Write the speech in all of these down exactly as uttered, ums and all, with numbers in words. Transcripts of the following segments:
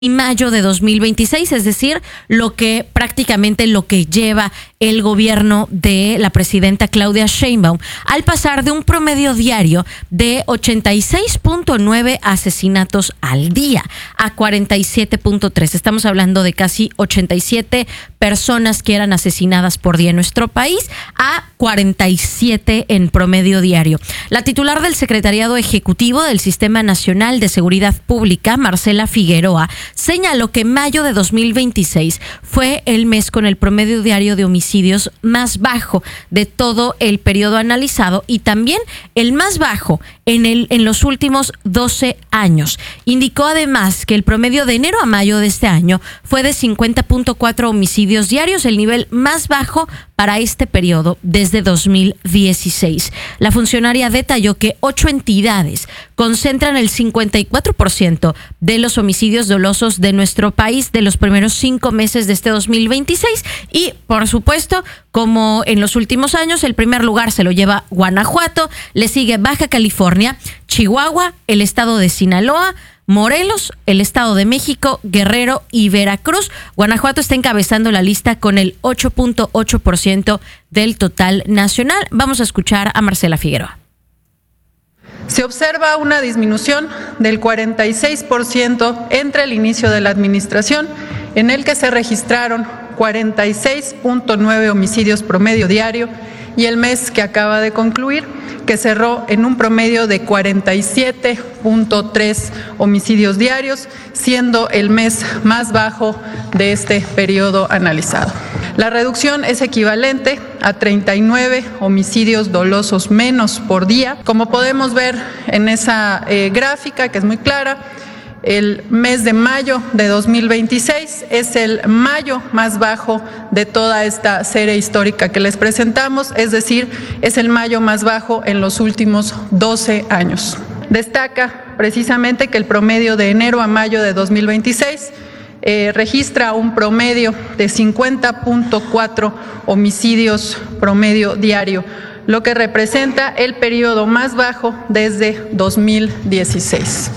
y mayo de dos mil veintiséis, es decir, lo que prácticamente lo que lleva el gobierno de la presidenta Claudia Sheinbaum, al pasar de un promedio diario de ochenta y seis punto nueve asesinatos al día a cuarenta y siete punto tres. Estamos hablando de casi ochenta y siete personas que eran asesinadas por día en nuestro país a cuarenta y siete en promedio diario. La titular del Secretariado Ejecutivo del Sistema Nacional de Seguridad Pública, Marcela Figueroa, señaló que mayo de dos mil veintiséis fue el mes con el promedio diario de homicidios más bajo de todo el periodo analizado y también el más bajo en, el, en los últimos doce años. Indicó además que el promedio de enero a mayo de este año fue de cincuenta punto cuatro homicidios diarios, el nivel más bajo para este periodo desde dos mil dieciséis. La funcionaria detalló que ocho entidades concentran el cincuenta y cuatro por ciento de los homicidios dolosos de nuestro país de los primeros cinco meses de este dos mil veintiséis y, por supuesto, como en los últimos años, el primer lugar se lo lleva Guanajuato, le sigue Baja California, Chihuahua, el estado de Sinaloa, Morelos, el Estado de México, Guerrero y Veracruz. Guanajuato está encabezando la lista con el ocho punto ocho por ciento del total nacional. Vamos a escuchar a Marcela Figueroa. Se observa una disminución del cuarenta y seis por ciento entre el inicio de la administración, en el que se registraron cuarenta y seis punto nueve homicidios promedio diario, y el mes que acaba de concluir, que cerró en un promedio de cuarenta y siete punto tres homicidios diarios, siendo el mes más bajo de este periodo analizado. La reducción es equivalente a treinta y nueve homicidios dolosos menos por día. Como podemos ver en esa eh, gráfica, que es muy clara, el mes de mayo de dos mil veintiséis es el mayo más bajo de toda esta serie histórica que les presentamos, es decir, es el mayo más bajo en los últimos doce años. Destaca precisamente que el promedio de enero a mayo de dos mil veintiséis eh, registra un promedio de cincuenta punto cuatro homicidios promedio diario, lo que representa el periodo más bajo desde dos mil dieciséis.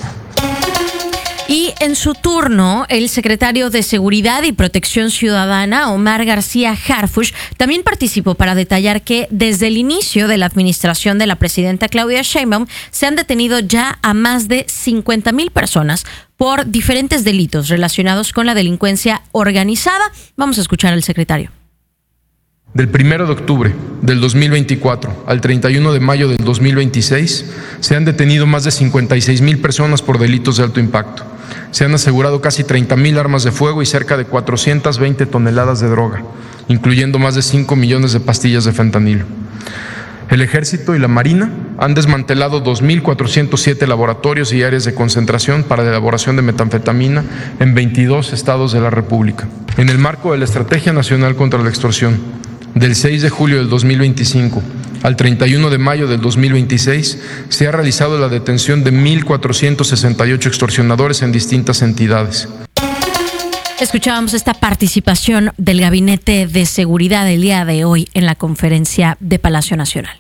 Y en su turno, el secretario de Seguridad y Protección Ciudadana, Omar García Harfuch, también participó para detallar que desde el inicio de la administración de la presidenta Claudia Sheinbaum se han detenido ya a más de cincuenta mil personas por diferentes delitos relacionados con la delincuencia organizada. Vamos a escuchar al secretario. Del primero de octubre del dos mil veinticuatro al treinta y uno de mayo del dos mil veintiséis se han detenido más de cincuenta y seis mil personas por delitos de alto impacto. Se han asegurado casi treinta mil armas de fuego y cerca de cuatrocientas veinte toneladas de droga, incluyendo más de cinco millones de pastillas de fentanilo. El Ejército y la Marina han desmantelado dos mil cuatrocientos siete laboratorios y áreas de concentración para la elaboración de metanfetamina en veintidós estados de la República. En el marco de la Estrategia Nacional contra la Extorsión, del seis de julio del dos mil veinticinco al treinta y uno de mayo del dos mil veintiséis, se ha realizado la detención de mil cuatrocientos sesenta y ocho extorsionadores en distintas entidades. Escuchábamos esta participación del Gabinete de Seguridad el día de hoy en la conferencia de Palacio Nacional.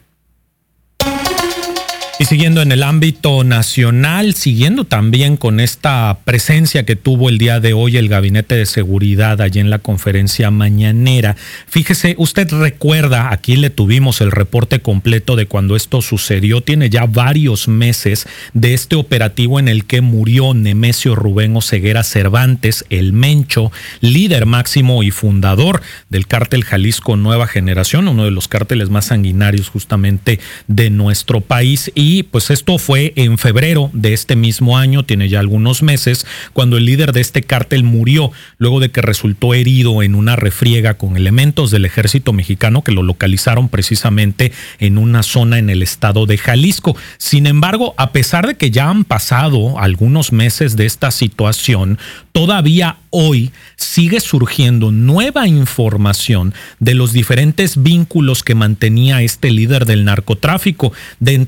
Y siguiendo en el ámbito nacional, siguiendo también con esta presencia que tuvo el día de hoy el Gabinete de Seguridad allí en la conferencia mañanera, fíjese, usted recuerda, aquí le tuvimos el reporte completo de cuando esto sucedió, tiene ya varios meses de este operativo en el que murió Nemesio Rubén Oseguera Cervantes, el Mencho, líder máximo y fundador del cártel Jalisco Nueva Generación, uno de los cárteles más sanguinarios justamente de nuestro país. Y Y pues esto fue en febrero de este mismo año, tiene ya algunos meses, cuando el líder de este cártel murió luego de que resultó herido en una refriega con elementos del ejército mexicano que lo localizaron precisamente en una zona en el estado de Jalisco. Sin embargo, a pesar de que ya han pasado algunos meses de esta situación, todavía hoy sigue surgiendo nueva información de los diferentes vínculos que mantenía este líder del narcotráfico. De entrada, el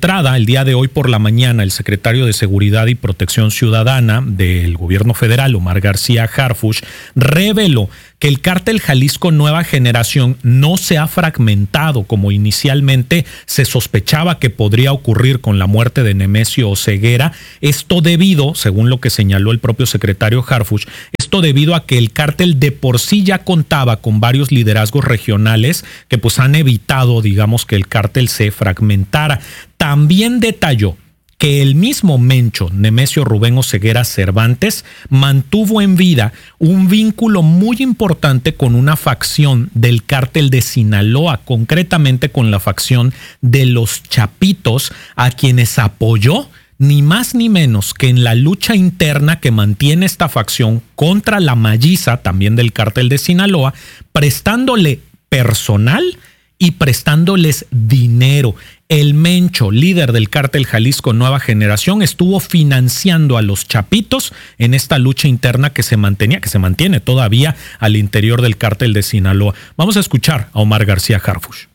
el día de hoy por la mañana el secretario de Seguridad y Protección Ciudadana del gobierno federal, Omar García Harfuch, reveló que el cártel Jalisco Nueva Generación no se ha fragmentado como inicialmente se sospechaba que podría ocurrir con la muerte de Nemesio Oseguera. Esto debido, según lo que señaló el propio secretario Harfuch, esto debido a que el cártel de por sí ya contaba con varios liderazgos regionales que pues han evitado, digamos, que el cártel se fragmentara. También detalló que el mismo Mencho, Nemesio Rubén Oseguera Cervantes, mantuvo en vida un vínculo muy importante con una facción del cártel de Sinaloa, concretamente con la facción de los Chapitos, a quienes apoyó ni más ni menos que en la lucha interna que mantiene esta facción contra la Malliza, también del cártel de Sinaloa, prestándole personal y prestándoles dinero. El Mencho, líder del cártel Jalisco Nueva Generación, estuvo financiando a los Chapitos en esta lucha interna que se mantenía, que se mantiene todavía al interior del cártel de Sinaloa. Vamos a escuchar a Omar García Harfuch.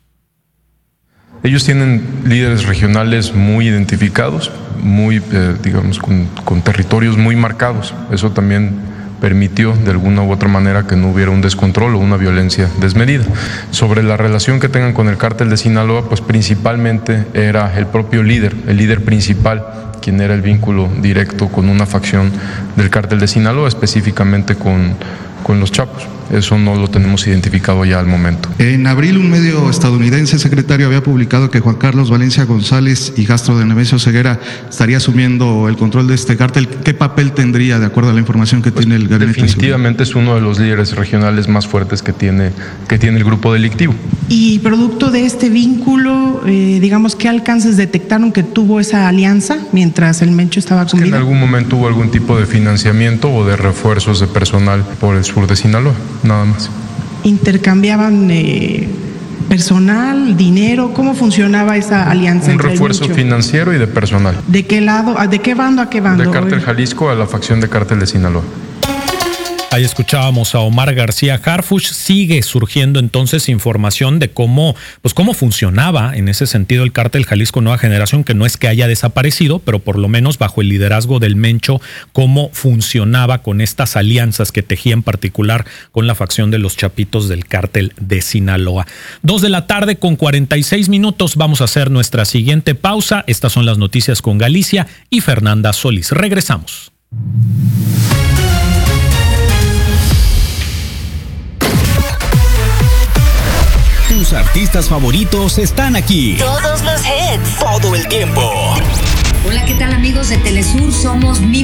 Ellos tienen líderes regionales muy identificados, muy, eh, digamos, con, con territorios muy marcados. Eso también permitió de alguna u otra manera que no hubiera un descontrol o una violencia desmedida. Sobre la relación que tengan con el cártel de Sinaloa, pues principalmente era el propio líder, el líder principal, quien era el vínculo directo con una facción del cártel de Sinaloa, específicamente con, con los Chapos. Eso no lo tenemos identificado ya al momento. En abril, un medio estadounidense, secretario, había publicado que Juan Carlos Valencia González, hijastro de Nemesio Oseguera, estaría asumiendo el control de este cártel. ¿Qué papel tendría, de acuerdo a la información que pues tiene el gabinete? Definitivamente es uno de los líderes regionales más fuertes que tiene, que tiene el grupo delictivo. Y producto de este vínculo, eh, digamos, ¿qué alcances detectaron que tuvo esa alianza mientras el Mencho estaba con vida? En algún momento hubo algún tipo de financiamiento o de refuerzos de personal por el sur de Sinaloa. Nada más. ¿Intercambiaban eh, personal, dinero? ¿Cómo funcionaba esa alianza? Un refuerzo financiero y de personal. ¿De qué lado? ¿De qué bando a qué bando? De cártel Jalisco a la facción de cártel de Sinaloa. Ahí escuchábamos a Omar García Harfuch. Sigue surgiendo entonces información de cómo, pues cómo funcionaba en ese sentido el cártel Jalisco Nueva Generación, que no es que haya desaparecido, pero por lo menos bajo el liderazgo del Mencho, cómo funcionaba con estas alianzas que tejía en particular con la facción de los Chapitos del cártel de Sinaloa. Dos de la tarde con cuarenta y seis minutos. Vamos a hacer nuestra siguiente pausa. Estas son las noticias con Galicia y Fernanda Solís. Regresamos. Tus artistas favoritos están aquí. Todos los hits. Todo el tiempo. Hola, ¿qué tal amigos de Telesur? Somos Mi